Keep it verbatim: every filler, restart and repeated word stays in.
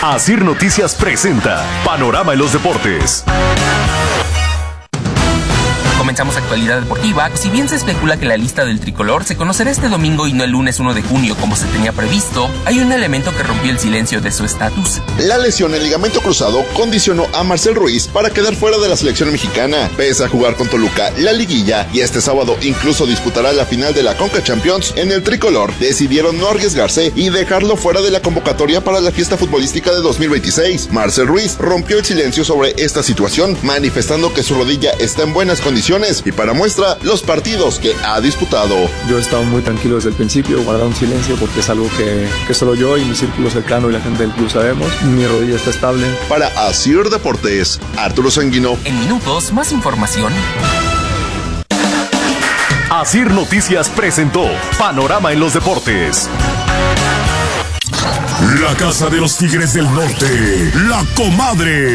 Asir Noticias presenta Panorama en los Deportes. Comenzamos actualidad deportiva. Si bien se especula que la lista del tricolor se conocerá este domingo y no el lunes uno de junio como se tenía previsto, hay un elemento que rompió el silencio de su estatus. La lesión en ligamento cruzado condicionó a Marcel Ruiz para quedar fuera de la selección mexicana. Pese a jugar con Toluca la liguilla y este sábado incluso disputará la final de la Conca Champions, en el tricolor decidieron no arriesgarse y dejarlo fuera de la convocatoria para la fiesta futbolística de dos mil veintiséis. Marcel Ruiz rompió el silencio sobre esta situación, manifestando que su rodilla está en buenas condiciones y para muestra los partidos que ha disputado. Yo he estado muy tranquilo desde el principio, guardando silencio porque es algo que, que solo yo y mi círculo cercano y la gente del club sabemos. Mi rodilla está estable. Para Asir Deportes, Arturo Sanguino. En minutos, más información. Asir Noticias presentó Panorama en los Deportes. La Casa de los Tigres del Norte, La Comadre.